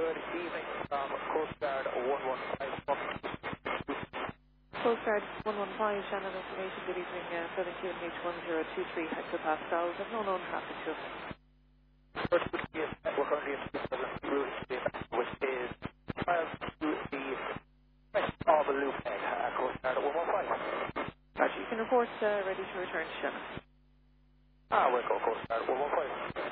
Good evening from Coast Guard 115. Coast Guard 115, Shannon information, good evening, Southern QNH 1023 hectopascals, of no known traffic to us. First would be we're currently in route which is miles to the west of Loophead, Coast Guard 115. Roger, you can report ready to return to Shannon. We'll go Coast Guard 115.